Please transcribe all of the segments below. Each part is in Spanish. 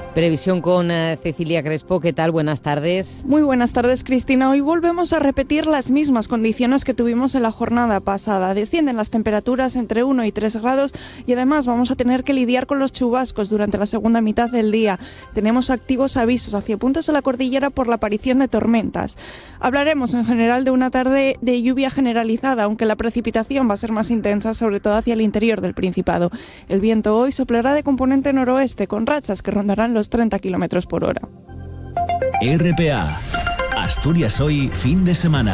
Previsión con Cecilia Crespo. ¿Qué tal? Buenas tardes. Muy buenas tardes, Cristina. Hoy volvemos a repetir las mismas condiciones que tuvimos en la jornada pasada. Descienden las temperaturas entre 1 y 3 grados y además vamos a tener que lidiar con los chubascos durante la segunda mitad del día. Tenemos activos avisos hacia puntos de la cordillera por la aparición de tormentas. Hablaremos en general de una tarde de lluvia generalizada, aunque la precipitación va a ser más intensa, sobre todo hacia el interior del Principado. El viento hoy soplará de componente noroeste, con rachas que rondarán los 30 kilómetros por hora. RPA, Asturias hoy, fin de semana.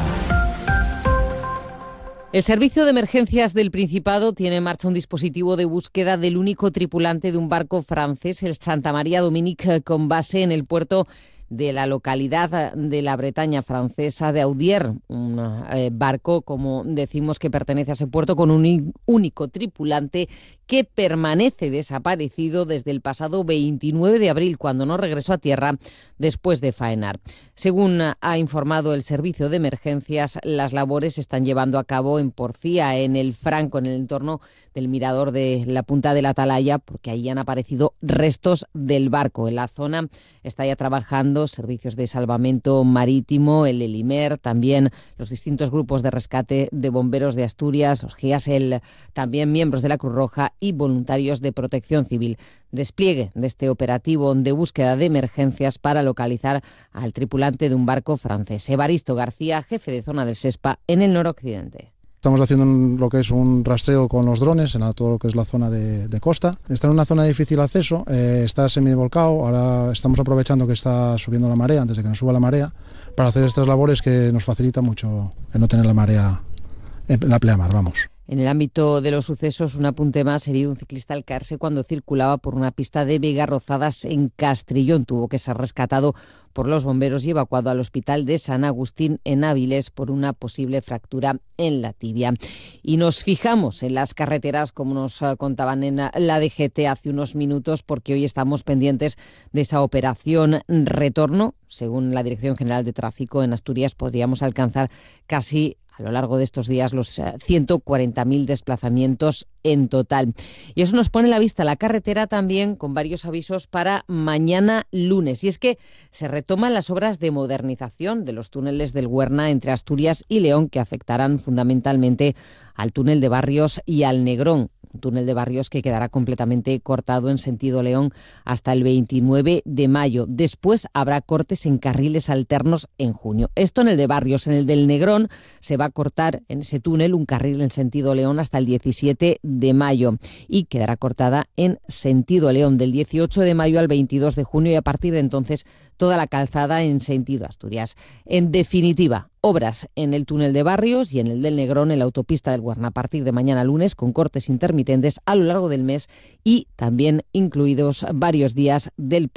El Servicio de Emergencias del Principado tiene en marcha un dispositivo de búsqueda del único tripulante de un barco francés, el Santa María Dominique, con base en el puerto de la localidad de la Bretaña francesa de Audier, un barco, como decimos, que pertenece a ese puerto con un único tripulante que permanece desaparecido desde el pasado 29 de abril, cuando no regresó a tierra después de faenar. Según ha informado el Servicio de Emergencias, las labores se están llevando a cabo en Porcía, en el Franco, en el entorno del mirador de la Punta de la Atalaya, porque ahí han aparecido restos del barco. En la zona está ya trabajando servicios de salvamento marítimo, el Elimer, también los distintos grupos de rescate de bomberos de Asturias, los GIASEL, también miembros de la Cruz Roja y voluntarios de Protección Civil. Despliegue de este operativo de búsqueda de emergencias para localizar al tripulante de un barco francés. Evaristo García, jefe de zona del SESPA en el noroccidente. Estamos haciendo lo que es un rastreo con los drones en todo lo que es la zona de costa. Está en una zona de difícil acceso, está semivolcado. Ahora estamos aprovechando que está subiendo la marea, antes de que nos suba la marea, para hacer estas labores que nos facilita mucho el no tener la marea en la pleamar, vamos. En el ámbito de los sucesos, un apunte más: herido un ciclista al caerse cuando circulaba por una pista de Vega Rozadas en Castrillón. Tuvo que ser rescatado por los bomberos y evacuado al hospital de San Agustín en Áviles por una posible fractura en la tibia. Y nos fijamos en las carreteras, como nos contaban en la DGT hace unos minutos, porque hoy estamos pendientes de esa operación retorno. Según la Dirección General de Tráfico, en Asturias podríamos alcanzar casi a lo largo de estos días los 140.000 desplazamientos en total. Y eso nos pone a la vista la carretera también, con varios avisos para mañana lunes. Y es que se retoman las obras de modernización de los túneles del Güerna entre Asturias y León, que afectarán fundamentalmente al túnel de Barrios y al Negrón. Un túnel de Barrios que quedará completamente cortado en sentido León hasta el 29 de mayo. Después habrá cortes en carriles alternos en junio. Esto en el de Barrios. En el del Negrón se va a cortar en ese túnel un carril en sentido León hasta el 17 de mayo y quedará cortada en sentido León del 18 de mayo al 22 de junio y a partir de entonces toda la calzada en sentido Asturias. En definitiva, obras en el túnel de Barrios y en el del Negrón en la autopista del Güerna a partir de mañana lunes, con cortes intermitentes a lo largo del mes y también incluidos varios días del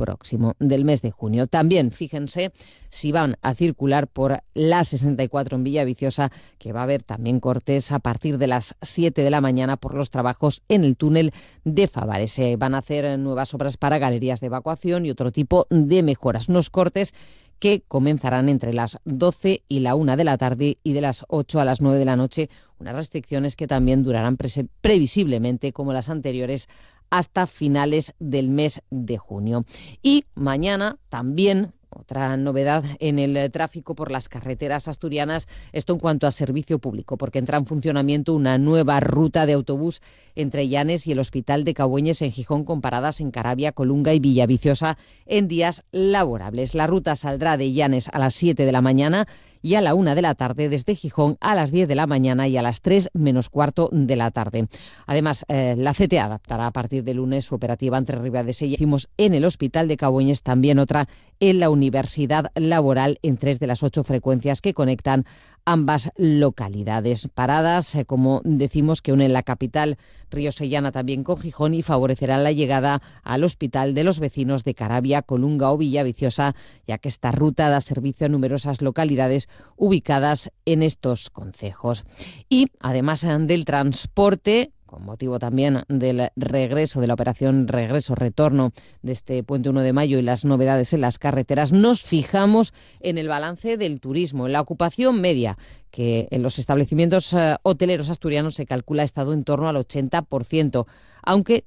mes de junio. También fíjense si van a circular por la 64 en Villaviciosa, que va a haber también cortes a partir de las 7 de la mañana por los trabajos en el túnel de Favares. Se van a hacer nuevas obras para galerías de evacuación y otro tipo de mejoras. Unos cortes que comenzarán entre las 12 y la 1 de la tarde y de las 8 a las 9 de la noche. Unas restricciones que también durarán previsiblemente, como las anteriores, hasta finales del mes de junio. Y mañana también otra novedad en el tráfico por las carreteras asturianas, esto en cuanto a servicio público, porque entra en funcionamiento una nueva ruta de autobús entre Llanes y el Hospital de Cabueñes en Gijón, con paradas en Carabia, Colunga y Villaviciosa en días laborables. La ruta saldrá de Llanes a las 7 de la mañana y a la 1 de la tarde desde Gijón a las 10 de la mañana y a las 3 menos cuarto de la tarde. Además, la CTA adaptará a partir de lunes su operativa entre Ribadesella. Hicimos en el Hospital de Cabueñes, también otra en la Universidad Laboral en 3 de las 8 frecuencias que conectan ambas localidades. Paradas, como decimos, que unen la capital riosellana también con Gijón y favorecerán la llegada al Hospital de los vecinos de Carabia, Colunga o Villaviciosa, ya que esta ruta da servicio a numerosas localidades ubicadas en estos concejos. Y además del transporte, con motivo también del regreso, de la operación regreso-retorno de este puente 1 de mayo y las novedades en las carreteras, nos fijamos en el balance del turismo, en la ocupación media, que en los establecimientos hoteleros asturianos se calcula ha estado en torno al 80%, aunque